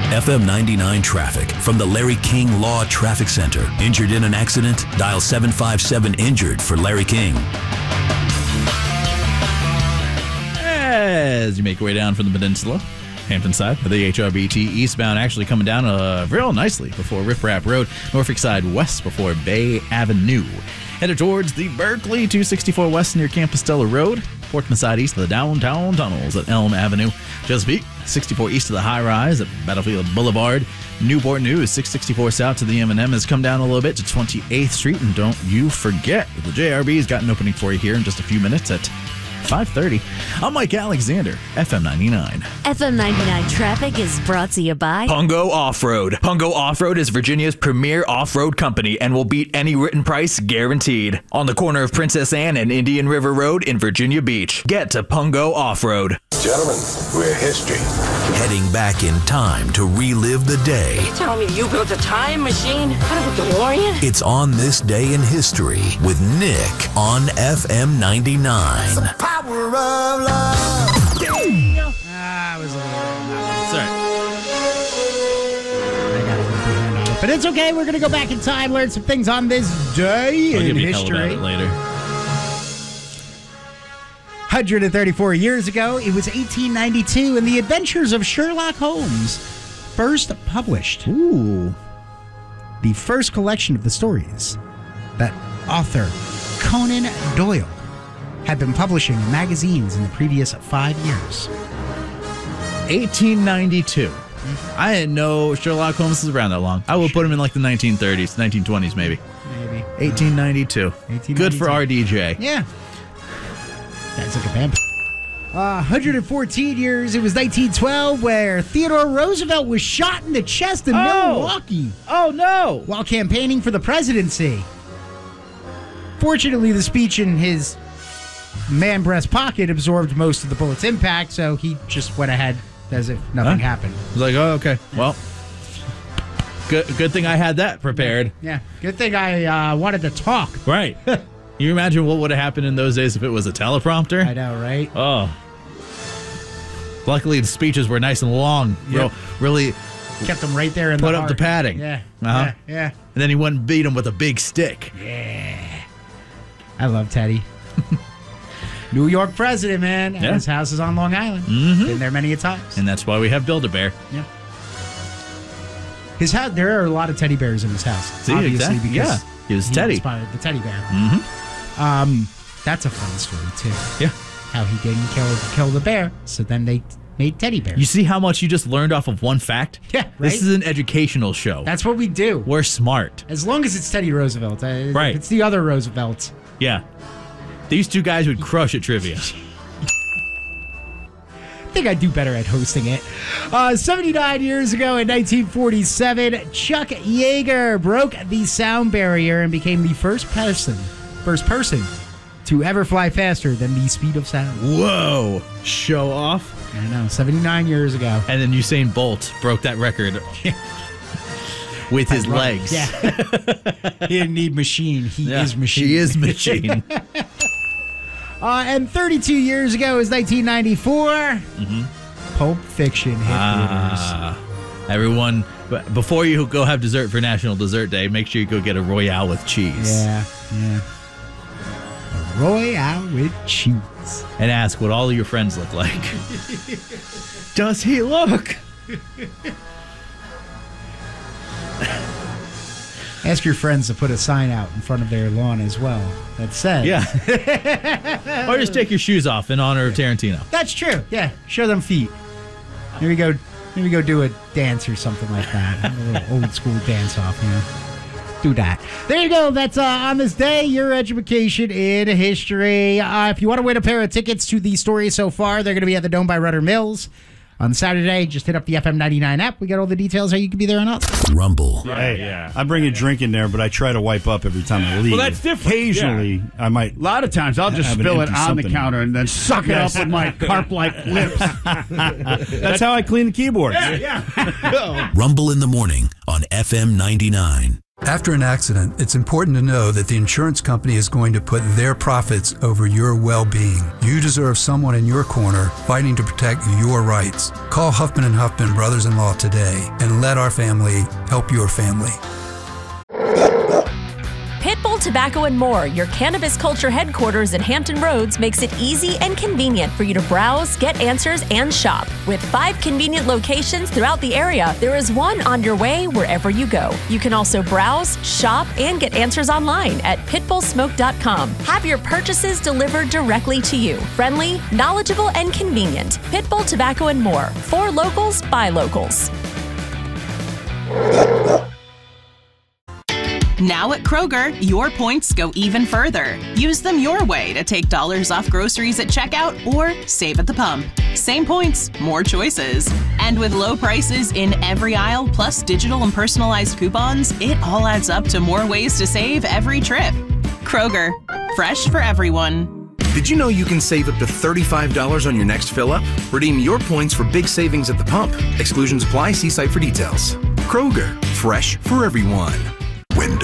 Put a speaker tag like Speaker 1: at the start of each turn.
Speaker 1: FM 99 traffic from the Larry King Law Traffic Center. Injured in an accident? Dial 757-INJURED for Larry King.
Speaker 2: As you make your way down from the peninsula, Hampton side of the HRBT eastbound, actually coming down real nicely before Rip Rap Road. Norfolk side west before Bay Avenue. Headed towards the Berkeley 264 west near Compostela Road. Portsmouth side east of the downtown tunnels at Elm Avenue. Chesapeake 64 east of the high rise at Battlefield Boulevard. Newport News 664 south to the M&M has come down a little bit to 28th Street. And don't you forget, the JRB's got an opening for you here in just a few minutes at 5:30. I'm Mike Alexander, FM 99.
Speaker 3: FM 99 traffic is brought to you by
Speaker 4: Pungo Off-Road. Pungo Off-Road is Virginia's premier off-road company and will beat any written price guaranteed. On the corner of Princess Anne and Indian River Road in Virginia Beach. Get to Pungo Off-Road.
Speaker 5: Gentlemen, we're history.
Speaker 1: Heading back in time to relive the day.
Speaker 6: Tell me you built a time machine out of a DeLorean?
Speaker 1: It's On This Day in History with Nick on FM 99.
Speaker 5: Power of love.
Speaker 7: I was a little I got a little behind on it. But it's okay. We're going to go back in time, learn some things on this day
Speaker 2: I'll
Speaker 7: in
Speaker 2: give you hell
Speaker 7: history.
Speaker 2: about it later.
Speaker 7: 134 years ago, it was 1892, and The Adventures of Sherlock Holmes first published.
Speaker 2: Ooh.
Speaker 7: The first collection of the stories that author Conan Doyle had been publishing in magazines in the previous 5 years.
Speaker 2: 1892. I didn't know Sherlock Holmes was around that long. I would put him in like the 1930s, 1920s maybe.
Speaker 7: Maybe.
Speaker 2: 1892. Good for RDJ.
Speaker 7: Yeah. Guy's like a vampire. 114 years, it was 1912, where Theodore Roosevelt was shot in the chest in Milwaukee.
Speaker 2: Oh, no.
Speaker 7: While campaigning for the presidency. Fortunately, the speech in his man-breast pocket absorbed most of the bullet's impact, so he just went ahead as if nothing happened.
Speaker 2: I was like, oh, okay. Well, good thing I had that prepared.
Speaker 7: Yeah, good thing I wanted to talk.
Speaker 2: Right. You imagine what would have happened in those days if it was a teleprompter?
Speaker 7: I know, right?
Speaker 2: Oh. Luckily, the speeches were nice and long.
Speaker 7: Yep.
Speaker 2: Really
Speaker 7: kept them right there in
Speaker 2: put
Speaker 7: the
Speaker 2: up
Speaker 7: heart.
Speaker 2: the padding.
Speaker 7: Yeah.
Speaker 2: Uh-huh.
Speaker 7: Yeah.
Speaker 2: And then he wouldn't beat him with a big stick.
Speaker 7: Yeah. I love Teddy. New York president, man. And his house is on Long Island.
Speaker 2: Mm-hmm.
Speaker 7: Been there many a times.
Speaker 2: And that's why we have Build-A-Bear.
Speaker 7: Yeah. His house, there are a lot of teddy bears in his house.
Speaker 2: See,
Speaker 7: obviously,
Speaker 2: exactly.
Speaker 7: because
Speaker 2: he was Teddy.
Speaker 7: inspired the teddy bear.
Speaker 2: Mm-hmm.
Speaker 7: That's a fun story, too.
Speaker 2: Yeah.
Speaker 7: How he didn't kill the bear, so then they made teddy bears.
Speaker 2: You see how much you just learned off of one fact?
Speaker 7: Yeah, right?
Speaker 2: This is an educational show.
Speaker 7: That's what we do.
Speaker 2: We're smart.
Speaker 7: As long as it's Teddy Roosevelt.
Speaker 2: Right.
Speaker 7: If it's the other Roosevelts.
Speaker 2: Yeah. These two guys would crush at trivia.
Speaker 7: I think I'd do better at hosting it. 79 years ago in 1947, Chuck Yeager broke the sound barrier and became the first person to ever fly faster than the speed of sound.
Speaker 2: Whoa. Show off.
Speaker 7: I know, 79 years ago.
Speaker 2: And then Usain Bolt broke that record with his legs.
Speaker 7: Yeah. He didn't need machine. He is machine.
Speaker 2: He is machine.
Speaker 7: And 32 years ago is 1994. Mm-hmm. Pulp Fiction hit theaters.
Speaker 2: Everyone, before you go have dessert for National Dessert Day, make sure you go get a Royale with cheese.
Speaker 7: Yeah. A Royale with cheese.
Speaker 2: And ask what all of your friends look like. Does he look?
Speaker 7: Ask your friends to put a sign out in front of their lawn as well that says...
Speaker 2: Yeah. Or just take your shoes off in honor of Tarantino.
Speaker 7: That's true. Yeah. Show them feet. Maybe go do a dance or something like that. A little old school dance off, Do that. There you go. That's On This Day, your education in history. If you want to win a pair of tickets to the story so far, they're going to be at the Dome by Rudder Mills on Saturday. Just hit up the FM 99 app. We got all the details how you can be there or not.
Speaker 1: Rumble.
Speaker 8: Yeah. I bring a drink in there, but I try to wipe up every time I leave.
Speaker 9: Well, that's different.
Speaker 8: Occasionally, I might.
Speaker 9: A lot of times, I'll just spill it on the counter and then suck it up with my carp-like lips.
Speaker 8: That's how I clean the keyboards.
Speaker 9: Yeah.
Speaker 1: Rumble in the morning on FM 99.
Speaker 10: After an accident, it's important to know that the insurance company is going to put their profits over your well-being. You deserve someone in your corner fighting to protect your rights. Call Huffman & Huffman Brothers-in-Law today and let our family help your family.
Speaker 11: Pitbull Tobacco and More, your cannabis culture headquarters in Hampton Roads, makes it easy and convenient for you to browse, get answers, and shop. With 5 convenient locations throughout the area, there is one on your way wherever you go. You can also browse, shop, and get answers online at pitbullsmoke.com. Have your purchases delivered directly to you. Friendly, knowledgeable, and convenient. Pitbull Tobacco and More. For locals, by locals.
Speaker 12: Now at Kroger, your points go even further. Use them your way to take dollars off groceries at checkout or save at the pump. Same points, more choices. And with low prices in every aisle, plus digital and personalized coupons, it all adds up to more ways to save every trip. Kroger, fresh for everyone.
Speaker 13: Did you know you can save up to $35 on your next fill-up? Redeem your points for big savings at the pump. Exclusions apply. See site for details. Kroger, fresh for everyone.
Speaker 5: When